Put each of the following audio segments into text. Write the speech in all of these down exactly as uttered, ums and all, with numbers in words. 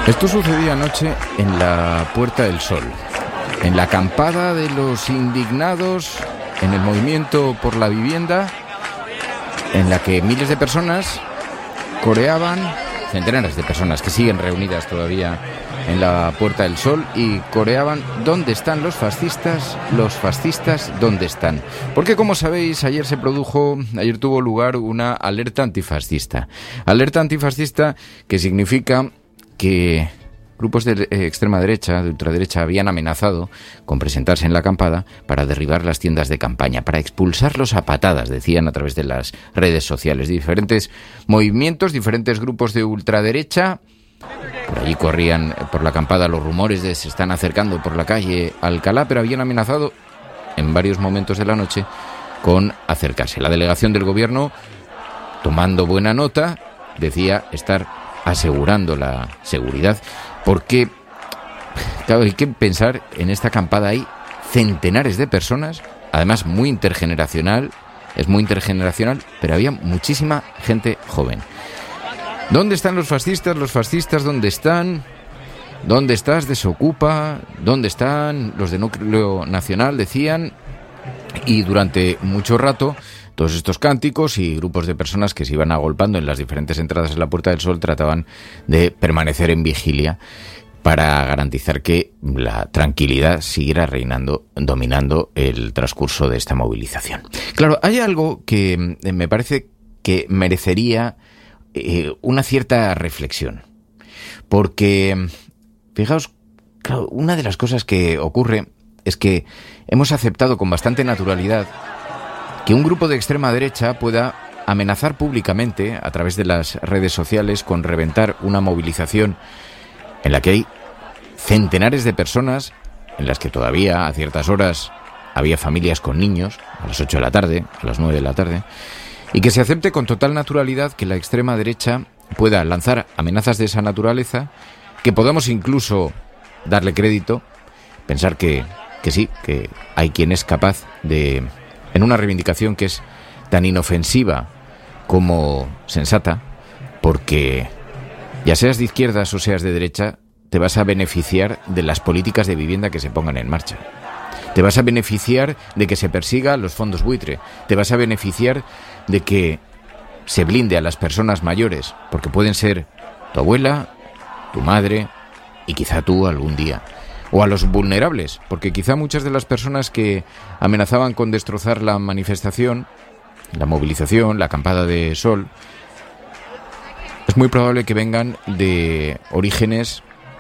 Esto sucedía anoche en la Puerta del Sol, en la acampada de los indignados, en el movimiento por la vivienda, en la que miles de personas coreaban, centenares de personas que siguen reunidas todavía en la Puerta del Sol y coreaban ¿dónde están los fascistas? Los fascistas, ¿dónde están? Porque como sabéis, ayer se produjo, ayer tuvo lugar una alerta antifascista. Alerta antifascista que significa que grupos de extrema derecha, de ultraderecha, habían amenazado con presentarse en la acampada para derribar las tiendas de campaña, para expulsarlos a patadas, decían a través de las redes sociales. Diferentes movimientos, diferentes grupos de ultraderecha. Por allí corrían por la acampada los rumores de se están acercando por la calle Alcalá, pero habían amenazado en varios momentos de la noche con acercarse. La delegación del gobierno, tomando buena nota, decía estar asegurando la seguridad, porque claro, hay que pensar, en esta acampada hay centenares de personas, además muy intergeneracional, es muy intergeneracional, pero había muchísima gente joven. ¿Dónde están los fascistas? Los fascistas, ¿dónde están? ¿Dónde estás? Desocupa. ¿Dónde están los de núcleo nacional? Decían. Y durante mucho rato, todos estos cánticos y grupos de personas que se iban agolpando en las diferentes entradas de la Puerta del Sol trataban de permanecer en vigilia para garantizar que la tranquilidad siguiera reinando, dominando el transcurso de esta movilización. Claro, hay algo que me parece que merecería eh, una cierta reflexión. Porque, fijaos, claro, una de las cosas que ocurre es que hemos aceptado con bastante naturalidad que un grupo de extrema derecha pueda amenazar públicamente a través de las redes sociales con reventar una movilización en la que hay centenares de personas, en las que todavía a ciertas horas había familias con niños, a las ocho de la tarde, a las nueve de la tarde, y que se acepte con total naturalidad que la extrema derecha pueda lanzar amenazas de esa naturaleza, que podamos incluso darle crédito, pensar que, que sí, que hay quien es capaz de, en una reivindicación que es tan inofensiva como sensata, porque ya seas de izquierdas o seas de derecha, te vas a beneficiar de las políticas de vivienda que se pongan en marcha. Te vas a beneficiar de que se persiga los fondos buitre. Te vas a beneficiar de que se blinde a las personas mayores, porque pueden ser tu abuela, tu madre y quizá tú algún día. O a los vulnerables, porque quizá muchas de las personas que amenazaban con destrozar la manifestación, la movilización, la acampada de Sol, es muy probable que vengan de orígenes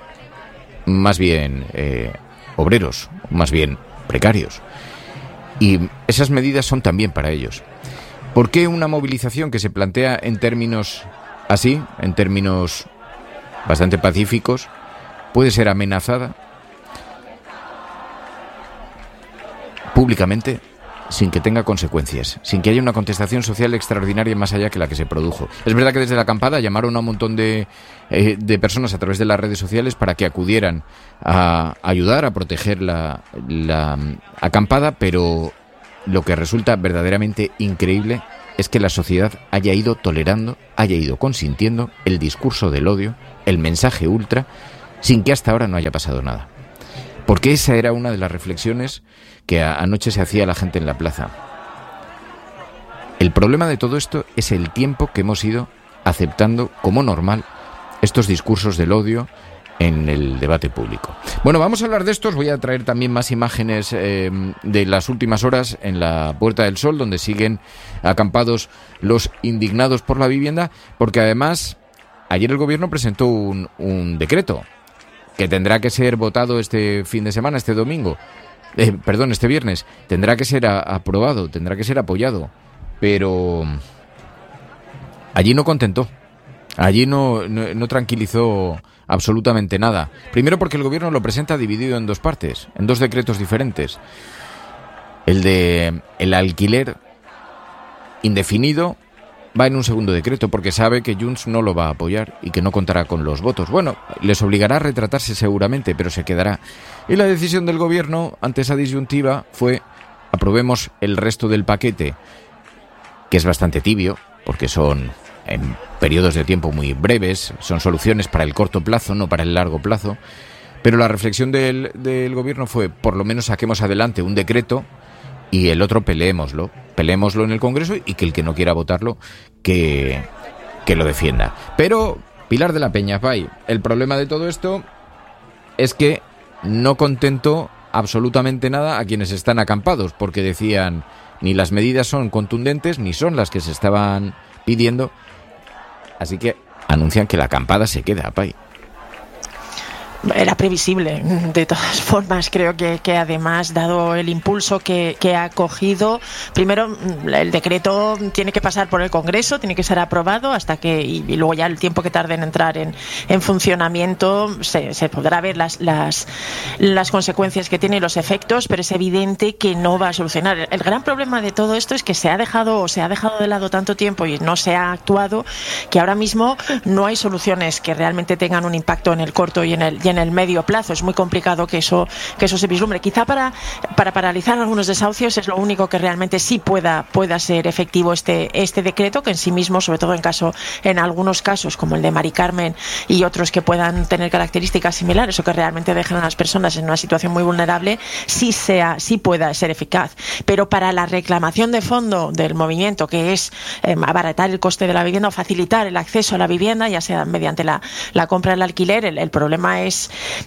más bien eh, obreros, más bien precarios. Y esas medidas son también para ellos. ¿Por qué una movilización que se plantea en términos así, en términos bastante pacíficos, puede ser amenazada públicamente sin que tenga consecuencias, sin que haya una contestación social extraordinaria más allá que la que se produjo? Es verdad que desde la acampada llamaron a un montón de, eh, de personas a través de las redes sociales para que acudieran a ayudar a proteger la, la acampada, pero lo que resulta verdaderamente increíble es que la sociedad haya ido tolerando, haya ido consintiendo el discurso del odio, el mensaje ultra, sin que hasta ahora no haya pasado nada. Porque esa era una de las reflexiones que anoche se hacía la gente en la plaza. El problema de todo esto es el tiempo que hemos ido aceptando como normal estos discursos del odio en el debate público. Bueno, vamos a hablar de esto. Os voy a traer también más imágenes eh, de las últimas horas en la Puerta del Sol, donde siguen acampados los indignados por la vivienda, porque además ayer el gobierno presentó un, un decreto que tendrá que ser votado este fin de semana, este domingo, eh, perdón, este viernes, tendrá que ser a, aprobado, tendrá que ser apoyado, pero allí no contentó, allí no, no, no tranquilizó absolutamente nada. Primero porque el gobierno lo presenta dividido en dos partes, en dos decretos diferentes. El de el alquiler indefinido va en un segundo decreto porque sabe que Junts no lo va a apoyar y que no contará con los votos. Bueno, les obligará a retratarse seguramente, pero se quedará. Y la decisión del gobierno ante esa disyuntiva fue: aprobemos el resto del paquete, que es bastante tibio, porque son en periodos de tiempo muy breves, son soluciones para el corto plazo, no para el largo plazo. Pero la reflexión del, del gobierno fue, por lo menos saquemos adelante un decreto y el otro peleémoslo, peleémoslo en el Congreso y que el que no quiera votarlo, que, que lo defienda. Pero, Pilar de la Peña, Pay, el problema de todo esto es que no contento absolutamente nada a quienes están acampados, porque decían, ni las medidas son contundentes, ni son las que se estaban pidiendo, así que anuncian que la acampada se queda, Pay. Era previsible, de todas formas. Creo que, que además, dado el impulso que, que ha cogido, primero el decreto tiene que pasar por el Congreso, tiene que ser aprobado hasta que, y, y luego ya el tiempo que tarde en entrar en, en funcionamiento, se, se podrá ver las, las, las consecuencias que tiene y los efectos, pero es evidente que no va a solucionar. El gran problema de todo esto es que se ha dejado o se ha dejado de lado tanto tiempo y no se ha actuado, que ahora mismo no hay soluciones que realmente tengan un impacto en el corto y en el, y en el medio plazo. Es muy complicado que eso que eso se vislumbre. Quizá para para paralizar algunos desahucios es lo único que realmente sí pueda pueda ser efectivo este este decreto, que en sí mismo, sobre todo en caso en algunos casos como el de Mari Carmen y otros que puedan tener características similares o que realmente dejen a las personas en una situación muy vulnerable, sí sea sí pueda ser eficaz. Pero para la reclamación de fondo del movimiento, que es eh, abaratar el coste de la vivienda o facilitar el acceso a la vivienda, ya sea mediante la la compra del alquiler, el, el problema es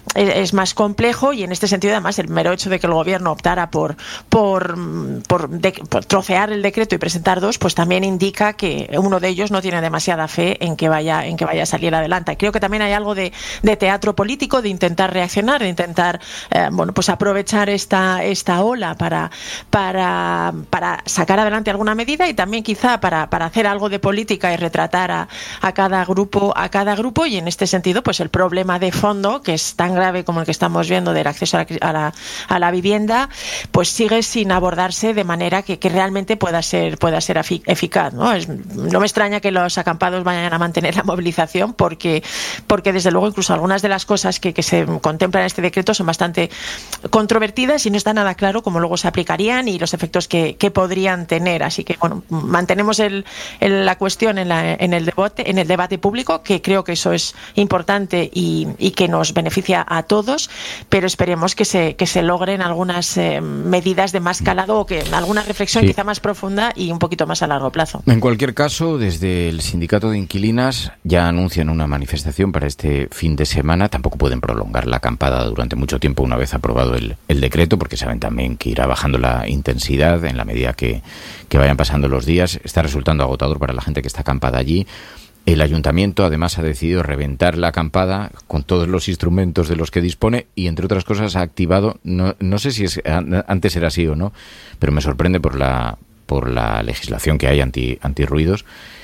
es más complejo, y en este sentido además el mero hecho de que el gobierno optara por por, por, de, por trocear el decreto y presentar dos, pues también indica que uno de ellos no tiene demasiada fe en que vaya en que vaya a salir adelante. Creo que también hay algo de, de teatro político, de intentar reaccionar, de intentar eh, bueno pues aprovechar esta esta ola para para para sacar adelante alguna medida, y también quizá para para hacer algo de política y retratar a, a cada grupo a cada grupo y en este sentido pues el problema de fondo, que es tan grave como el que estamos viendo del acceso a la, a la, a la vivienda, pues sigue sin abordarse de manera que, que realmente pueda ser pueda ser eficaz, ¿no? Es, no me extraña que los acampados vayan a mantener la movilización, porque porque desde luego incluso algunas de las cosas que, que se contemplan en este decreto son bastante controvertidas y no está nada claro cómo luego se aplicarían y los efectos que, que podrían tener. Así que bueno, mantenemos el, el, la cuestión en, la, en el debate en el debate público, que creo que eso es importante y, y que nos beneficia a todos, pero esperemos que se que se logren algunas eh, medidas de más calado o que alguna reflexión sí. quizá más profunda y un poquito más a largo plazo. En cualquier caso, desde el sindicato de inquilinas ya anuncian una manifestación para este fin de semana. Tampoco pueden prolongar la acampada durante mucho tiempo una vez aprobado el, el decreto, porque saben también que irá bajando la intensidad en la medida que, que vayan pasando los días. Está resultando agotador para la gente que está acampada allí. El ayuntamiento además ha decidido reventar la acampada con todos los instrumentos de los que dispone y, entre otras cosas, ha activado, no, no sé si es, antes era así o no, pero me sorprende por la por la legislación que hay anti antirruidos.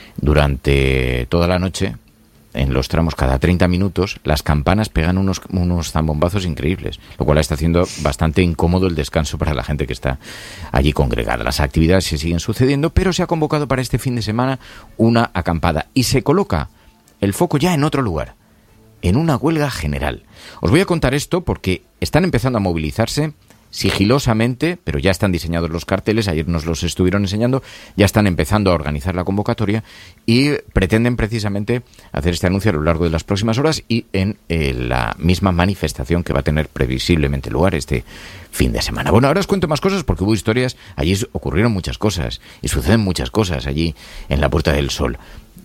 Durante toda la noche, en los tramos, cada treinta minutos, las campanas pegan unos, unos zambombazos increíbles, lo cual está haciendo bastante incómodo el descanso para la gente que está allí congregada. Las actividades se siguen sucediendo, pero se ha convocado para este fin de semana una acampada y se coloca el foco ya en otro lugar, en una huelga general. Os voy a contar esto porque están empezando a movilizarse sigilosamente, pero ya están diseñados los carteles, ayer nos los estuvieron enseñando, ya están empezando a organizar la convocatoria y pretenden precisamente hacer este anuncio a lo largo de las próximas horas y en eh, la misma manifestación que va a tener previsiblemente lugar este fin de semana. Bueno, ahora os cuento más cosas porque hubo historias, allí ocurrieron muchas cosas y suceden muchas cosas allí en la Puerta del Sol.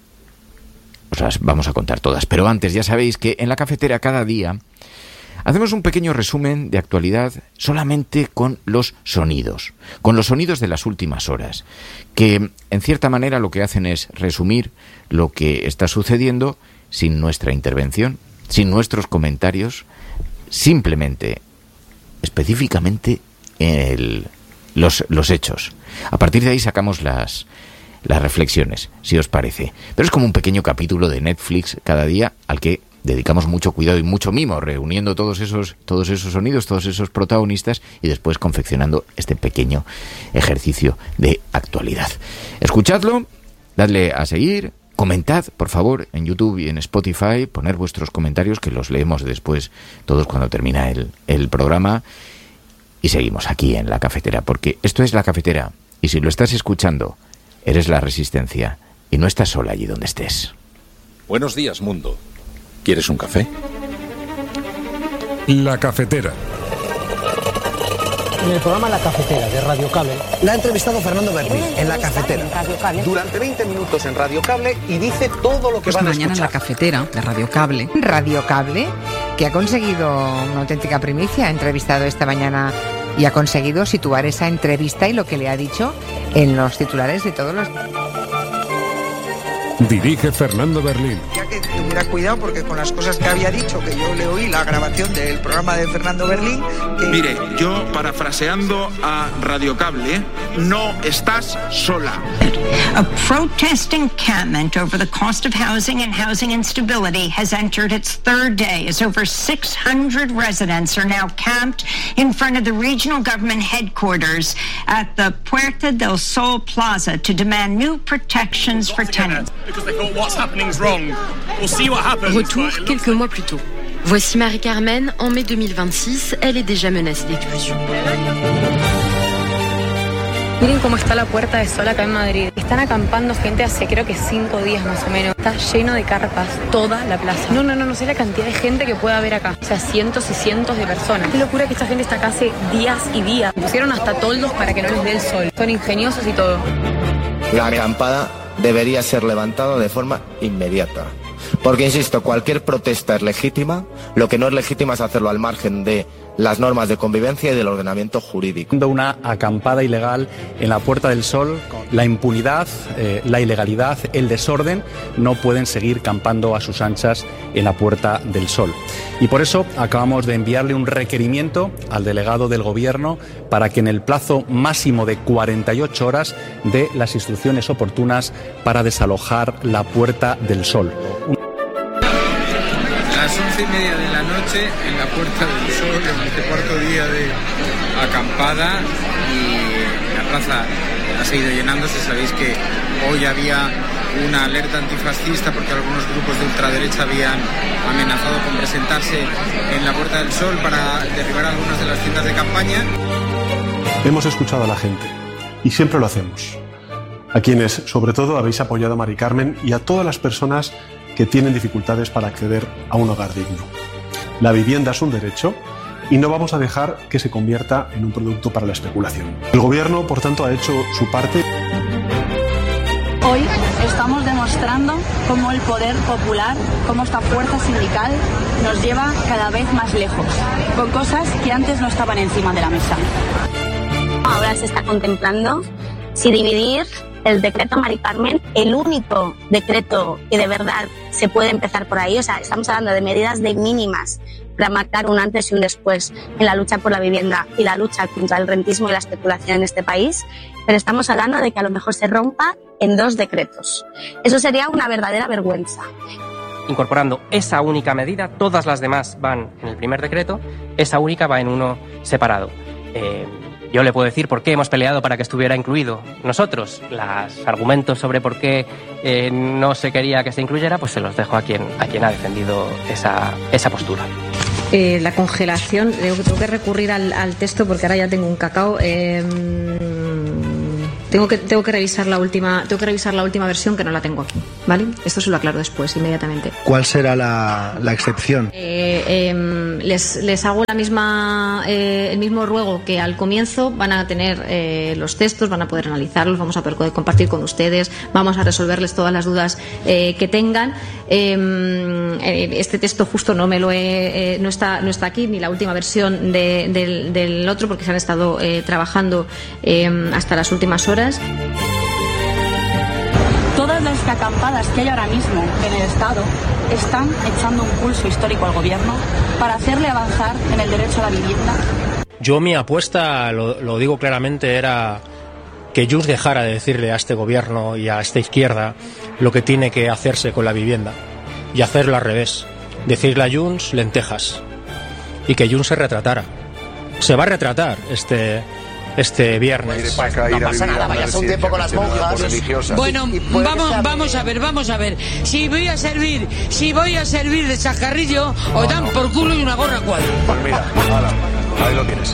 Os las vamos a contar todas, pero antes ya sabéis que en la cafetera cada día hacemos un pequeño resumen de actualidad solamente con los sonidos, con los sonidos de las últimas horas, que en cierta manera lo que hacen es resumir lo que está sucediendo sin nuestra intervención, sin nuestros comentarios, simplemente, específicamente, el, los, los hechos. A partir de ahí sacamos las, las reflexiones, si os parece. Pero es como un pequeño capítulo de Netflix cada día al que dedicamos mucho cuidado y mucho mimo, reuniendo todos esos, todos esos sonidos, todos esos protagonistas y después confeccionando este pequeño ejercicio de actualidad. Escuchadlo, dadle a seguir, comentad, por favor, en YouTube y en Spotify, poner vuestros comentarios que los leemos después todos cuando termina el, el programa y seguimos aquí en La Cafetera, porque esto es La Cafetera y si lo estás escuchando, eres la resistencia Y no estás sola allí donde estés. Buenos días, mundo. ¿Quieres un café? La cafetera. En el programa La Cafetera de Radio Cable la ha entrevistado Fernando Berlín en La Cafetera durante veinte minutos en Radio Cable y dice todo lo que pues van a mañana escuchar. En La Cafetera de Radio Cable. Radio Cable, que ha conseguido una auténtica primicia, ha entrevistado esta mañana y ha conseguido situar esa entrevista y lo que le ha dicho en los titulares de todos los... Dirige Fernando Berlín. Ya que tuviera cuidado porque con las cosas que había dicho, que yo le oí la grabación del programa de Fernando Berlín... Que... Mire, yo parafraseando a Radio Cable, no estás sola. A protest encampment over the cost of housing and housing instability has entered its third day as over six hundred residents are now camped in front of the regional government headquarters at the Puerta del Sol Plaza to demand new protections for tenants. Retour quelques mois plus tôt. Voici Marie-Carmen, en mai deux mille vingt-six, elle est déjà menacée d'expulsion. Miren cómo está la Puerta del Sol acá en Madrid. Están acampando gente hace creo que cinco días más o menos. Está lleno de carpas, toda la plaza. No, no, no, no sé la cantidad de gente que puede haber acá. O sea, cientos y cientos de personas. Qué locura que esta gente está acá hace días y días. Pusieron hasta toldos para que no les dé el sol. Son ingeniosos y todo. La acampada debería ser levantada de forma inmediata. Porque, insisto, cualquier protesta es legítima. Lo que no es legítima es hacerlo al margen de las normas de convivencia y del ordenamiento jurídico. Una acampada ilegal en la Puerta del Sol, la impunidad, eh, la ilegalidad, el desorden no pueden seguir campando a sus anchas en la Puerta del Sol. Y por eso acabamos de enviarle un requerimiento al delegado del Gobierno para que en el plazo máximo de cuarenta y ocho horas dé las instrucciones oportunas para desalojar la Puerta del Sol. Las once y media de la noche en la Puerta del Sol, en este cuarto día de acampada, y la plaza ha seguido llenándose. Sabéis que hoy había una alerta antifascista porque algunos grupos de ultraderecha habían amenazado con presentarse en la Puerta del Sol para derribar algunas de las tiendas de campaña. Hemos escuchado a la gente y siempre lo hacemos. A quienes, sobre todo, habéis apoyado a Mari Carmen y a todas las personas que tienen dificultades para acceder a un hogar digno. La vivienda es un derecho y no vamos a dejar que se convierta en un producto para la especulación. El Gobierno, por tanto, ha hecho su parte. Hoy estamos demostrando cómo el poder popular, cómo esta fuerza sindical nos lleva cada vez más lejos, con cosas que antes no estaban encima de la mesa. Ahora se está contemplando si dividir el decreto Mari Carmen, el único decreto que de verdad se puede empezar por ahí. O sea, estamos hablando de medidas de mínimas para marcar un antes y un después en la lucha por la vivienda y la lucha contra el rentismo y la especulación en este país, pero estamos hablando de que a lo mejor se rompa en dos decretos. Eso sería una verdadera vergüenza. Incorporando esa única medida, todas las demás van en el primer decreto, esa única va en uno separado. Eh, Yo le puedo decir por qué hemos peleado para que estuviera incluido. Nosotros, los argumentos sobre por qué eh, no se quería que se incluyera, pues se los dejo a quien, a quien ha defendido esa, esa postura. Eh, la congelación, tengo, tengo que recurrir al, al texto porque ahora ya tengo un cacao. Eh, tengo que tengo que revisar la última tengo que revisar la última versión que no la tengo aquí, ¿vale? Esto se lo aclaro después, inmediatamente. ¿Cuál será la, la excepción? Eh, eh, les, les hago la misma eh, el mismo ruego que al comienzo. Van a tener eh, los textos, van a poder analizarlos, vamos a poder compartir con ustedes, vamos a resolverles todas las dudas eh, que tengan. Eh, este texto justo no me lo he, eh, no está no está aquí, ni la última versión de, del, del otro, porque se han estado eh, trabajando eh, hasta las últimas horas. Todas las acampadas que hay ahora mismo en el Estado están echando un pulso histórico al Gobierno para hacerle avanzar en el derecho a la vivienda. Yo mi apuesta, lo, lo digo claramente, era que Junts dejara de decirle a este Gobierno y a esta izquierda lo que tiene que hacerse con la vivienda y hacerlo al revés. Decirle a Junts lentejas y que Junts se retratara. Se va a retratar este... este viernes. No pasa nada, vayas un tiempo con las monjas. Bueno, vamos, vamos a ver, vamos a ver. Si voy a servir, si voy a servir de chascarrillo, no, o dan no. por culo y una gorra cuadra. Pues mira, hala, ahí lo tienes.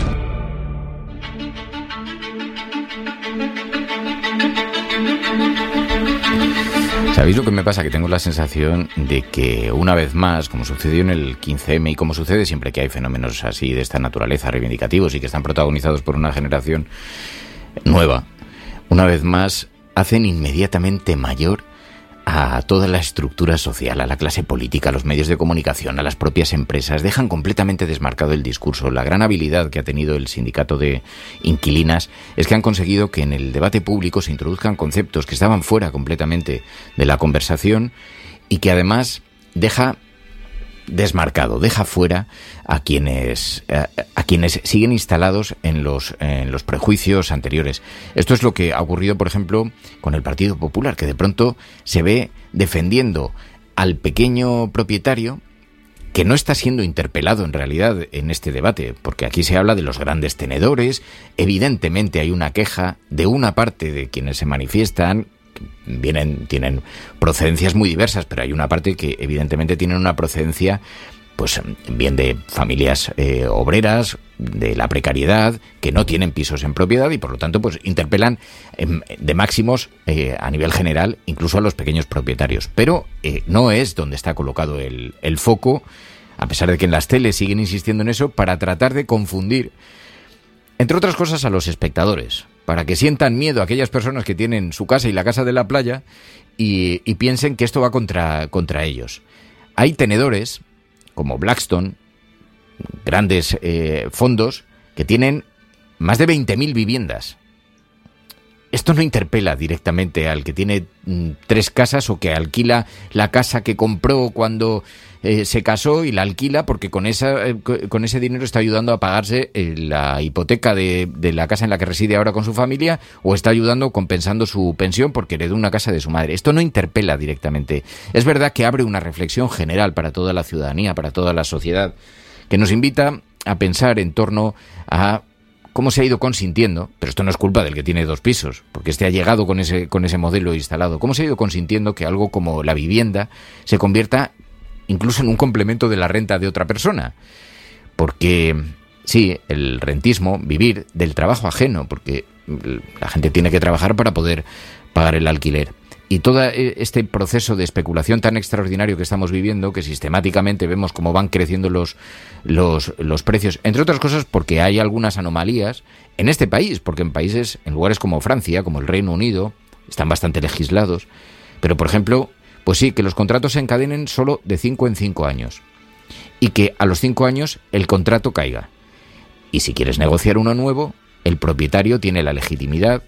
¿Sabéis lo que me pasa? Que tengo la sensación de que una vez más, como sucedió en el quince eme y como sucede siempre que hay fenómenos así de esta naturaleza, reivindicativos y que están protagonizados por una generación nueva, una vez más hacen inmediatamente mayor a toda la estructura social, a la clase política, a los medios de comunicación, a las propias empresas. Dejan completamente desmarcado el discurso. La gran habilidad que ha tenido el sindicato de inquilinas es que han conseguido que en el debate público se introduzcan conceptos que estaban fuera completamente de la conversación y que además deja desmarcado, deja fuera a quienes a, a quienes siguen instalados en los en los prejuicios anteriores. Esto es lo que ha ocurrido, por ejemplo, con el Partido Popular, que de pronto se ve defendiendo al pequeño propietario, que no está siendo interpelado en realidad en este debate, porque aquí se habla de los grandes tenedores. Evidentemente hay una queja de una parte de quienes se manifiestan, vienen, tienen procedencias muy diversas, pero hay una parte que evidentemente tienen una procedencia, pues bien de familias eh, obreras, de la precariedad, que no tienen pisos en propiedad y por lo tanto pues interpelan eh, de máximos eh, a nivel general, incluso a los pequeños propietarios. Pero eh, no es donde está colocado el, el foco, a pesar de que en las teles siguen insistiendo en eso, para tratar de confundir, entre otras cosas, a los espectadores, para que sientan miedo a aquellas personas que tienen su casa y la casa de la playa y, y piensen que esto va contra, contra ellos. Hay tenedores, como Blackstone, grandes eh, fondos, que tienen más de veinte mil viviendas. Esto no interpela directamente al que tiene mm, tres casas o que alquila la casa que compró cuando eh, se casó y la alquila porque con esa eh, con ese dinero está ayudando a pagarse eh, la hipoteca de, de la casa en la que reside ahora con su familia, o está ayudando compensando su pensión porque heredó una casa de su madre. Esto no interpela directamente. Es verdad que abre una reflexión general para toda la ciudadanía, para toda la sociedad, que nos invita a pensar en torno a cómo se ha ido consintiendo, pero esto no es culpa del que tiene dos pisos, porque este ha llegado con ese, con ese modelo instalado, cómo se ha ido consintiendo que algo como la vivienda se convierta incluso en un complemento de la renta de otra persona. Porque sí, el rentismo, vivir del trabajo ajeno, porque la gente tiene que trabajar para poder pagar el alquiler. Y todo este proceso de especulación tan extraordinario que estamos viviendo, que sistemáticamente vemos cómo van creciendo los, los, los precios, entre otras cosas porque hay algunas anomalías en este país, porque en países, en lugares como Francia, como el Reino Unido, están bastante legislados, pero por ejemplo, pues sí, que los contratos se encadenen solo de cinco en cinco años y que a los cinco años el contrato caiga. Y si quieres negociar uno nuevo, el propietario tiene la legitimidad,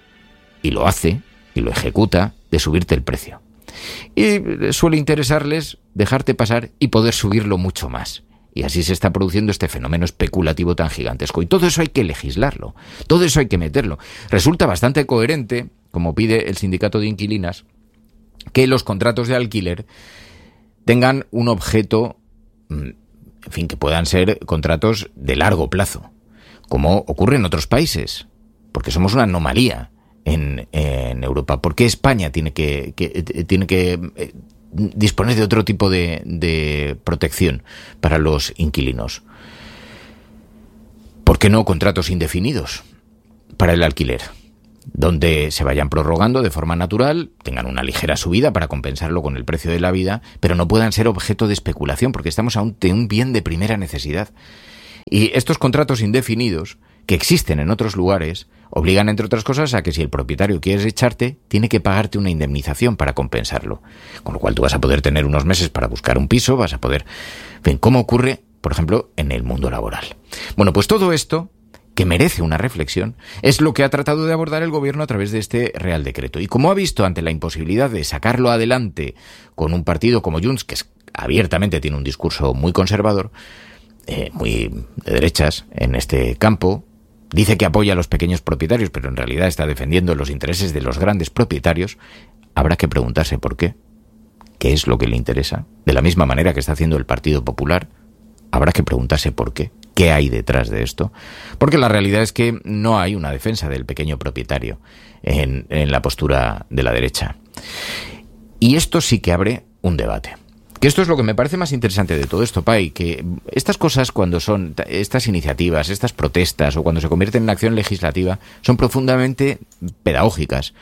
y lo hace, y lo ejecuta, de subirte el precio. Y suele interesarles dejarte pasar y poder subirlo mucho más. Y así se está produciendo este fenómeno especulativo tan gigantesco. Y todo eso hay que legislarlo, todo eso hay que meterlo. Resulta bastante coherente, como pide el sindicato de inquilinas, que los contratos de alquiler tengan un objeto, en fin, que puedan ser contratos de largo plazo, como ocurre en otros países, porque somos una anomalía En, en Europa. ¿Por qué España tiene que, que tiene que eh, disponer de otro tipo de, de protección para los inquilinos? ¿Por qué no contratos indefinidos para el alquiler, donde se vayan prorrogando de forma natural, tengan una ligera subida para compensarlo con el precio de la vida, pero no puedan ser objeto de especulación, porque estamos ante un bien de primera necesidad? Y estos contratos indefinidos, que existen en otros lugares, obligan, entre otras cosas, a que si el propietario quiere echarte, tiene que pagarte una indemnización para compensarlo. Con lo cual tú vas a poder tener unos meses para buscar un piso, vas a poder... En fin, ¿cómo ocurre, por ejemplo, en el mundo laboral? Bueno, pues todo esto, que merece una reflexión, es lo que ha tratado de abordar el gobierno a través de este Real Decreto. Y como ha visto ante la imposibilidad de sacarlo adelante con un partido como Junts, que es, abiertamente tiene un discurso muy conservador, eh, muy de derechas en este campo, dice que apoya a los pequeños propietarios, pero en realidad está defendiendo los intereses de los grandes propietarios, habrá que preguntarse por qué. ¿Qué es lo que le interesa? De la misma manera que está haciendo el Partido Popular, habrá que preguntarse por qué. ¿Qué hay detrás de esto? Porque la realidad es que no hay una defensa del pequeño propietario en, en la postura de la derecha. Y esto sí que abre un debate. Que esto es lo que me parece más interesante de todo esto, Pai, que estas cosas, cuando son estas iniciativas, estas protestas, o cuando se convierten en acción legislativa, son profundamente pedagógicas.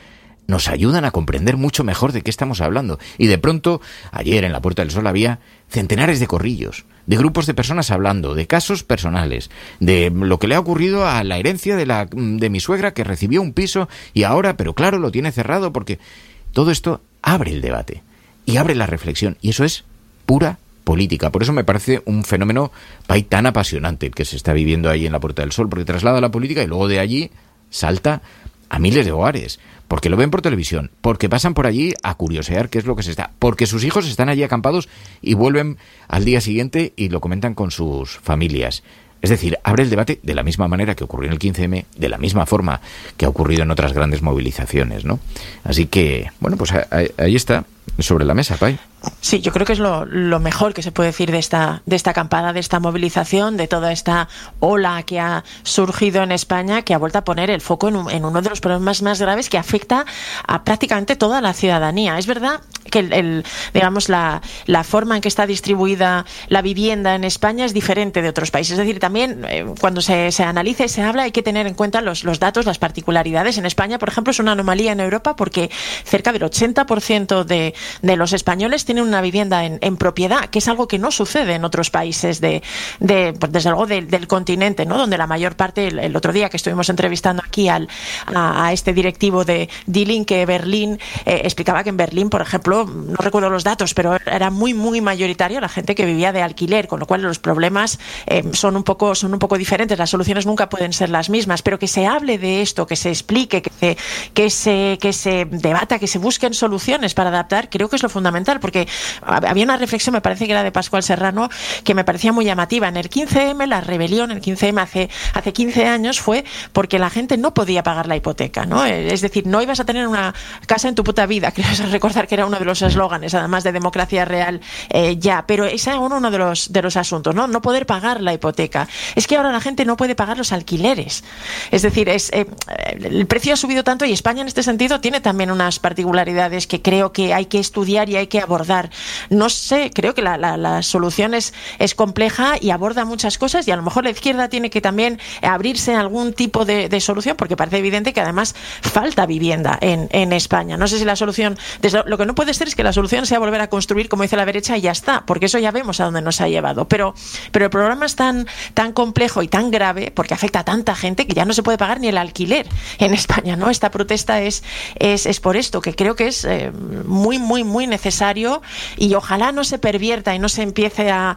nos ayudan a comprender mucho mejor de qué estamos hablando. Y de pronto, ayer en la Puerta del Sol había centenares de corrillos, de grupos de personas hablando, de casos personales, de lo que le ha ocurrido a la herencia de, la, de mi suegra que recibió un piso y ahora, pero claro, lo tiene cerrado porque todo esto abre el debate y abre la reflexión. Y eso es pura política. Por eso me parece un fenómeno país tan apasionante el que se está viviendo ahí en la Puerta del Sol, porque traslada la política y luego de allí salta a miles de hogares, porque lo ven por televisión, porque pasan por allí a curiosear qué es lo que se está, porque sus hijos están allí acampados y vuelven al día siguiente y lo comentan con sus familias. Es decir, abre el debate de la misma manera que ocurrió en el quince eme, de la misma forma que ha ocurrido en otras grandes movilizaciones, ¿no? Así que, bueno, pues ahí, ahí está, sobre la mesa, Pai. Sí, yo creo que es lo, lo mejor que se puede decir de esta, de esta acampada, de esta movilización, de toda esta ola que ha surgido en España, que ha vuelto a poner el foco en, un, en uno de los problemas más graves que afecta a prácticamente toda la ciudadanía. Es verdad que el, el, digamos la, la forma en que está distribuida la vivienda en España es diferente de otros países. Es decir, también eh, cuando se, se analiza y se habla hay que tener en cuenta los, los datos, las particularidades. En España, por ejemplo, es una anomalía en Europa porque cerca del ochenta por ciento de, de los españoles tienen una vivienda en, en propiedad, que es algo que no sucede en otros países de, de pues desde luego del, del continente, ¿no? Donde la mayor parte, el, el otro día que estuvimos entrevistando aquí al, a, a este directivo de Die Linke Berlín, eh, explicaba que en Berlín, por ejemplo, no recuerdo los datos, pero era muy muy mayoritario la gente que vivía de alquiler, con lo cual los problemas eh, son un poco son un poco diferentes, las soluciones nunca pueden ser las mismas, pero que se hable de esto, que se explique, que se que se que se debata, que se busquen soluciones para adaptar, creo que es lo fundamental, porque había una reflexión, me parece que era de Pascual Serrano, que me parecía muy llamativa. En el quince eme, la rebelión, el quince eme hace, hace quince años, fue porque la gente no podía pagar la hipoteca, ¿no? Es decir, no ibas a tener una casa en tu puta vida, creo recordar que era uno de los eslóganes, además de democracia real eh, ya, pero ese era uno de los, de los asuntos, ¿no? No poder pagar la hipoteca. Es que ahora la gente no puede pagar los alquileres. Es decir, es, eh, el precio ha subido tanto y España en este sentido tiene también unas particularidades que creo que hay que estudiar y hay que abordar. No sé, creo que la, la, la solución es, es compleja y aborda muchas cosas y a lo mejor la izquierda tiene que también abrirse a algún tipo de, de solución, porque parece evidente que además falta vivienda en, en España. No sé si la solución, desde, lo que no puede ser es que la solución sea volver a construir como dice la derecha y ya está, porque eso ya vemos a dónde nos ha llevado. Pero, pero el programa es tan, tan complejo y tan grave porque afecta a tanta gente que ya no se puede pagar ni el alquiler en España, ¿no? Esta protesta es, es, es por esto, que creo que es eh, muy, muy, muy necesario. Y ojalá no se pervierta y no se empiece a,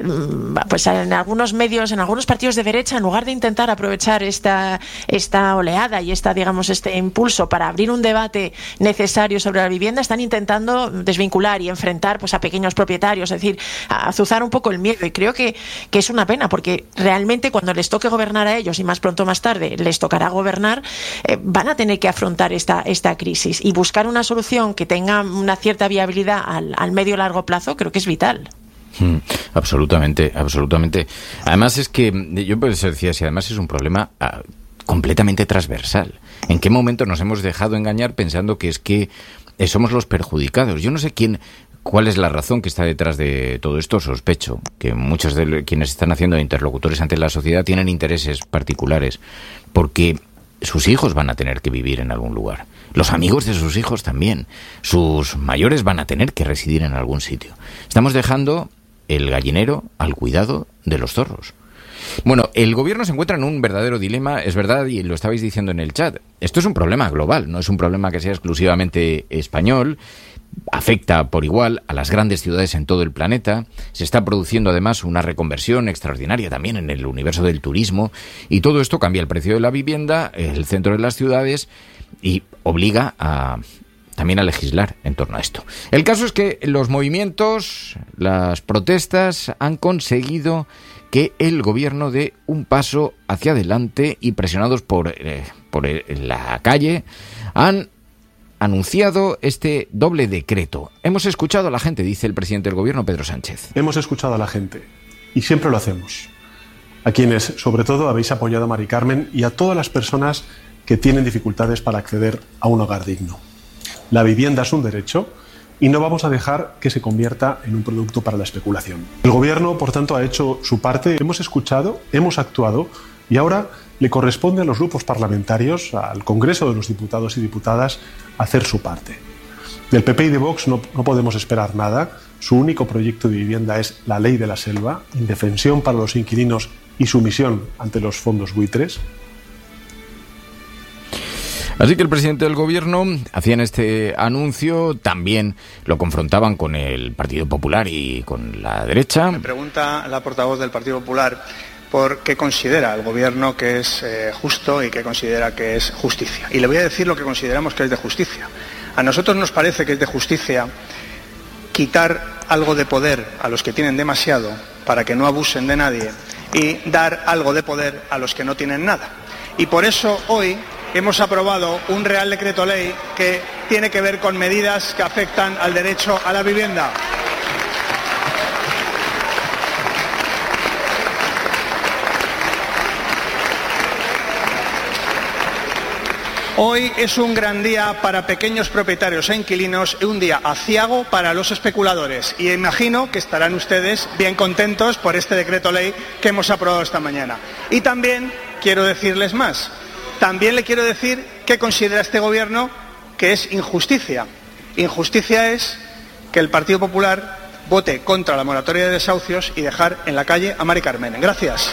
pues en algunos medios, en algunos partidos de derecha, en lugar de intentar aprovechar esta, esta oleada y esta, digamos, este impulso para abrir un debate necesario sobre la vivienda, están intentando desvincular y enfrentar pues a pequeños propietarios, es decir, a azuzar un poco el miedo. Y creo que, que es una pena, porque realmente cuando les toque gobernar a ellos, y más pronto o más tarde les tocará gobernar, eh, van a tener que afrontar esta, esta crisis y buscar una solución que tenga una cierta viabilidad al, al medio largo plazo, creo que es vital. Mm, absolutamente, absolutamente. Además es que, yo pues decía, si además es un problema ah, completamente transversal. ¿En qué momento nos hemos dejado engañar pensando que es que eh, somos los perjudicados? Yo no sé quién, cuál es la razón que está detrás de todo esto. Sospecho que muchos de quienes están haciendo interlocutores ante la sociedad tienen intereses particulares, porque sus hijos van a tener que vivir en algún lugar. Los amigos de sus hijos también. Sus mayores van a tener que residir en algún sitio. Estamos dejando el gallinero al cuidado de los zorros. Bueno, el gobierno se encuentra en un verdadero dilema, es verdad, y lo estabais diciendo en el chat. Esto es un problema global, no es un problema que sea exclusivamente español. Afecta por igual a las grandes ciudades en todo el planeta. Se está produciendo además una reconversión extraordinaria también en el universo del turismo, y todo esto cambia el precio de la vivienda, el centro de las ciudades, y obliga a también a legislar en torno a esto. El caso es que los movimientos, las protestas han conseguido que el gobierno dé un paso hacia adelante y, presionados por, eh, por eh, la calle, han anunciado este doble decreto. Hemos escuchado a la gente, dice el presidente del gobierno, Pedro Sánchez. Hemos escuchado a la gente, y siempre lo hacemos. A quienes, sobre todo, habéis apoyado a Mari Carmen y a todas las personas que tienen dificultades para acceder a un hogar digno. La vivienda es un derecho y no vamos a dejar que se convierta en un producto para la especulación. El gobierno, por tanto, ha hecho su parte. Hemos escuchado, hemos actuado Y ahora le corresponde a los grupos parlamentarios, al Congreso de los Diputados y Diputadas, hacer su parte. Del P P y de Vox no, no podemos esperar nada. Su único proyecto de vivienda es la ley de la selva, indefensión para los inquilinos y sumisión ante los fondos buitres. Así que el presidente del gobierno hacían este anuncio, también lo confrontaban con el Partido Popular y con la derecha. Me pregunta la portavoz del Partido Popular por qué considera el gobierno que es eh, justo y qué considera que es justicia. Y le voy a decir lo que consideramos que es de justicia. A nosotros nos parece que es de justicia quitar algo de poder a los que tienen demasiado para que no abusen de nadie y dar algo de poder a los que no tienen nada. Y por eso hoy hemos aprobado un Real Decreto Ley que tiene que ver con medidas que afectan al derecho a la vivienda. Hoy es un gran día para pequeños propietarios e inquilinos y un día aciago para los especuladores. Y imagino que estarán ustedes bien contentos por este decreto ley que hemos aprobado esta mañana. Y también quiero decirles más. También le quiero decir qué considera este gobierno que es injusticia. Injusticia es que el Partido Popular vote contra la moratoria de desahucios y dejar en la calle a Mari Carmen. Gracias.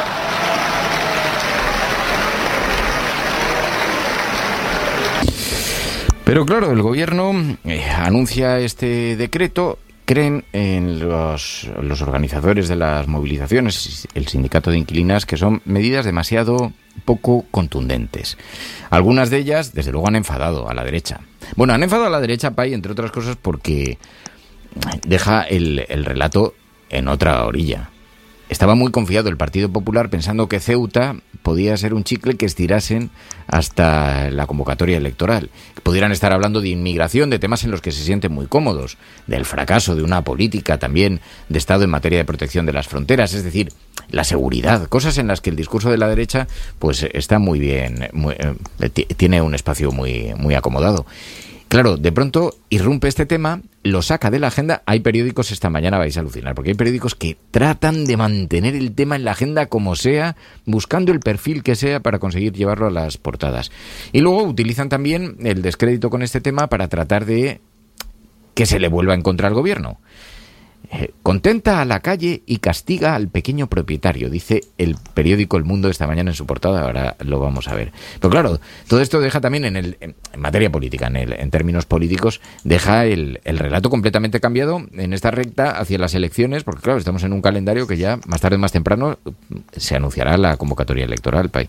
Pero claro, el gobierno eh, anuncia este decreto. Creen en los, los organizadores de las movilizaciones, el sindicato de inquilinas, que son medidas demasiado poco contundentes. Algunas de ellas, desde luego, han enfadado a la derecha. Bueno, han enfadado a la derecha, Pai, entre otras cosas, porque deja el, el relato en otra orilla. Estaba muy confiado el Partido Popular pensando que Ceuta podía ser un chicle que estirasen hasta la convocatoria electoral. Pudieran estar hablando de inmigración, de temas en los que se sienten muy cómodos, del fracaso de una política también de Estado en materia de protección de las fronteras, es decir, la seguridad, cosas en las que el discurso de la derecha pues está muy bien, muy, eh, t- tiene un espacio muy, muy acomodado. Claro, de pronto irrumpe este tema, lo saca de la agenda. Hay periódicos, esta mañana vais a alucinar, porque hay periódicos que tratan de mantener el tema en la agenda como sea, buscando el perfil que sea para conseguir llevarlo a las portadas. Y luego utilizan también el descrédito con este tema para tratar de que se le vuelva en contra al gobierno. Eh, contenta a la calle y castiga al pequeño propietario, dice el periódico El Mundo esta mañana en su portada, ahora lo vamos a ver. Pero claro, todo esto deja también en, el, en materia política, en, el, en términos políticos, deja el, el relato completamente cambiado en esta recta hacia las elecciones, porque claro, estamos en un calendario que ya más tarde o más temprano se anunciará la convocatoria electoral, Pai.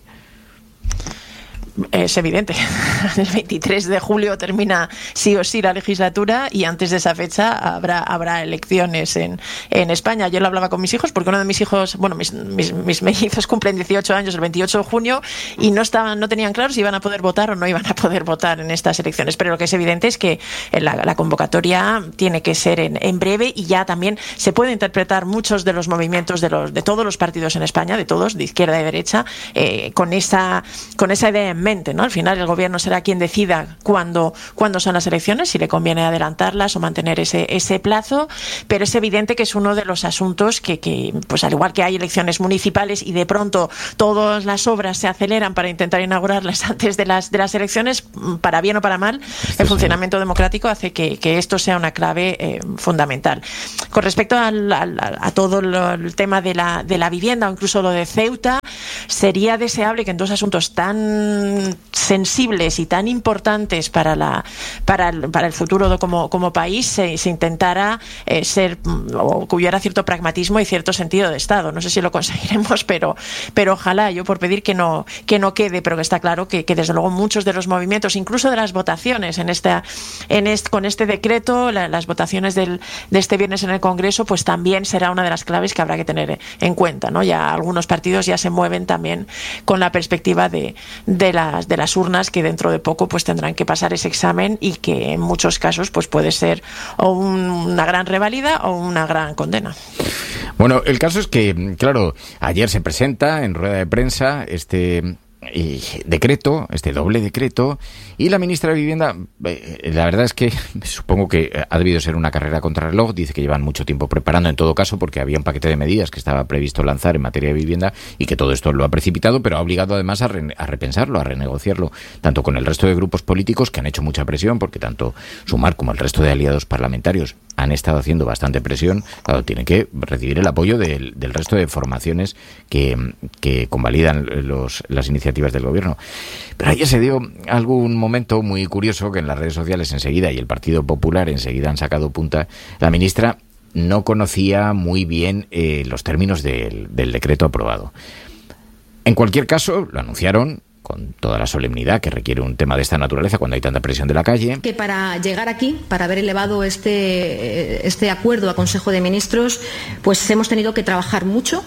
Es evidente, el veintitrés de julio termina sí o sí la legislatura y antes de esa fecha habrá habrá elecciones en, en España. Yo lo hablaba con mis hijos porque uno de mis hijos, bueno, mis, mis, mis mellizos cumplen dieciocho años el veintiocho de junio y no estaban, no tenían claro si iban a poder votar o no iban a poder votar en estas elecciones. Pero lo que es evidente es que la, la convocatoria tiene que ser en, en breve y ya también se puede interpretar muchos de los movimientos de los de todos los partidos en España, de todos, de izquierda y derecha, eh, con esa con esa idea en ¿no? Al final el gobierno será quien decida cuándo, cuándo son las elecciones, si le conviene adelantarlas o mantener ese, ese plazo, pero es evidente que es uno de los asuntos que, que, pues al igual que hay elecciones municipales y de pronto todas las obras se aceleran para intentar inaugurarlas antes de las, de las elecciones, para bien o para mal, el funcionamiento democrático hace que, que esto sea una clave eh, fundamental. Con respecto al, al, a todo lo, el tema de la, de la vivienda o incluso lo de Ceuta, sería deseable que en dos asuntos tan sensibles y tan importantes para la para el, para el futuro como, como país se, se intentara eh, ser o que hubiera cierto pragmatismo y cierto sentido de Estado. No sé si lo conseguiremos, pero pero ojalá, yo por pedir que no que no quede, pero que está claro que, que desde luego muchos de los movimientos, incluso de las votaciones en esta en este, con este decreto, la, las votaciones del, de este viernes en el Congreso, pues también será una de las claves que habrá que tener en cuenta, ¿no? Ya algunos partidos ya se mueven también con la perspectiva de, de la de las urnas, que dentro de poco pues tendrán que pasar ese examen y que en muchos casos pues puede ser o un, una gran reválida o una gran condena. Bueno, el caso es que, claro, ayer se presenta en rueda de prensa este eh, decreto, este doble decreto, y la ministra de Vivienda, eh, la verdad es que supongo que ha debido ser una carrera contra reloj, dice que llevan mucho tiempo preparando en todo caso porque había un paquete de medidas que estaba previsto lanzar en materia de vivienda y que todo esto lo ha precipitado, pero ha obligado además a, re, a repensarlo, a renegociarlo, tanto con el resto de grupos políticos que han hecho mucha presión, porque tanto Sumar como el resto de aliados parlamentarios han estado haciendo bastante presión. Claro, tienen que recibir el apoyo del, del resto de formaciones que, que convalidan los, las iniciativas del gobierno. Pero ayer se dio algún momento muy curioso que en las redes sociales enseguida, y el Partido Popular enseguida han sacado punta. La ministra no conocía muy bien eh, los términos del, del decreto aprobado. En cualquier caso, lo anunciaron con toda la solemnidad que requiere un tema de esta naturaleza cuando hay tanta presión de la calle. Que para llegar aquí, para haber elevado este, este acuerdo a Consejo de Ministros, pues hemos tenido que trabajar mucho.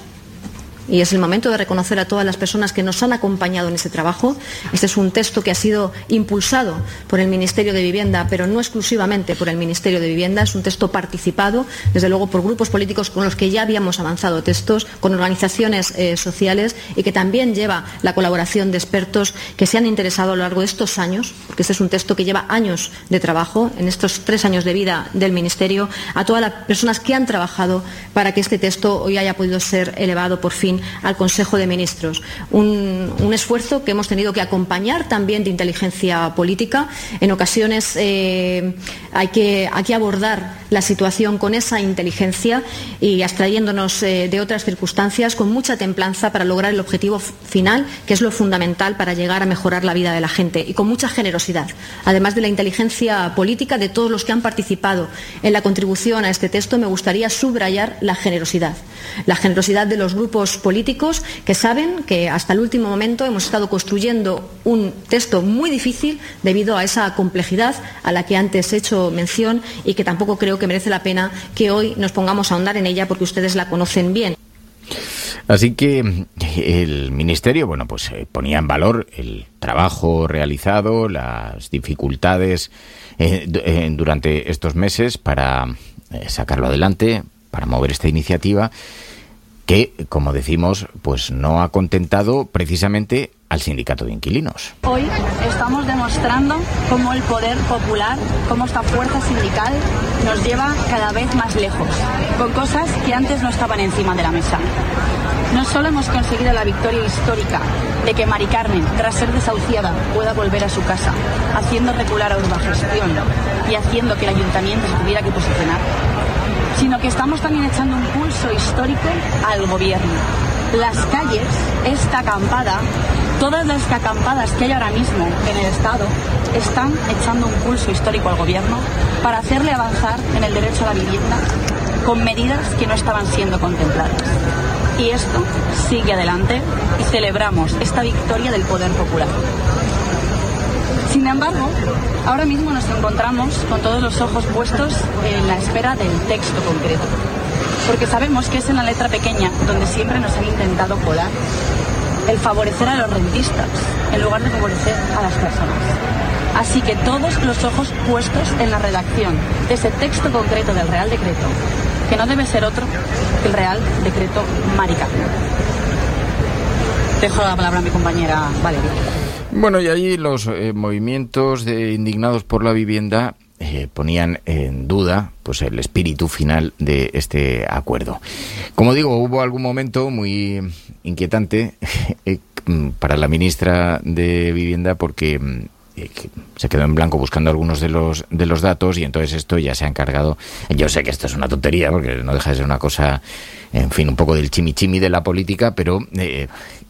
Y es el momento de reconocer a todas las personas que nos han acompañado en ese trabajo. Este es un texto que ha sido impulsado por el Ministerio de Vivienda, pero no exclusivamente por el Ministerio de Vivienda. Es un texto participado, desde luego, por grupos políticos con los que ya habíamos avanzado textos, con organizaciones eh, sociales, y que también lleva la colaboración de expertos que se han interesado a lo largo de estos años, porque este es un texto que lleva años de trabajo, en estos tres años de vida del Ministerio, a todas las personas que han trabajado para que este texto hoy haya podido ser elevado por fin al Consejo de Ministros. Un, un esfuerzo que hemos tenido que acompañar también de inteligencia política. En ocasiones eh, hay, que, hay que abordar la situación con esa inteligencia y abstrayéndonos eh, de otras circunstancias con mucha templanza para lograr el objetivo final, que es lo fundamental para llegar a mejorar la vida de la gente, y con mucha generosidad. Además de la inteligencia política de todos los que han participado en la contribución a este texto, me gustaría subrayar la generosidad. La generosidad de los grupos políticos que saben que hasta el último momento hemos estado construyendo un texto muy difícil debido a esa complejidad a la que antes he hecho mención, y que tampoco creo que merece la pena que hoy nos pongamos a ahondar en ella porque ustedes la conocen bien. Así que el Ministerio, bueno, pues eh, ponía en valor el trabajo realizado, las dificultades eh, eh, durante estos meses para eh, sacarlo adelante, para mover esta iniciativa, que, como decimos, pues no ha contentado precisamente al sindicato de inquilinos. Hoy estamos demostrando cómo el poder popular, cómo esta fuerza sindical nos lleva cada vez más lejos, con cosas que antes no estaban encima de la mesa. No solo hemos conseguido la victoria histórica de que Mari Carmen, tras ser desahuciada, pueda volver a su casa, haciendo recular a Urbagestión y haciendo que el ayuntamiento se tuviera que posicionar, sino que estamos también echando un pulso histórico al gobierno. Las calles, esta acampada, todas las acampadas que hay ahora mismo en el Estado, están echando un pulso histórico al gobierno para hacerle avanzar en el derecho a la vivienda con medidas que no estaban siendo contempladas. Y esto sigue adelante y celebramos esta victoria del poder popular. Sin embargo, ahora mismo nos encontramos con todos los ojos puestos en la espera del texto concreto, porque sabemos que es en la letra pequeña donde siempre nos han intentado colar el favorecer a los rentistas en lugar de favorecer a las personas. Así que todos los ojos puestos en la redacción de ese texto concreto del Real Decreto, que no debe ser otro que el Real Decreto Mari Carmen. Dejo la palabra a mi compañera Valeria. Bueno, y allí los eh, movimientos de indignados por la vivienda eh, ponían en duda pues el espíritu final de este acuerdo. Como digo, hubo algún momento muy inquietante eh, para la ministra de Vivienda porque eh, se quedó en blanco buscando algunos de los de los datos, y entonces esto ya se ha encargado. Yo sé que esto es una tontería porque no deja de ser una cosa, en fin, un poco del chimichimi de la política, pero eh,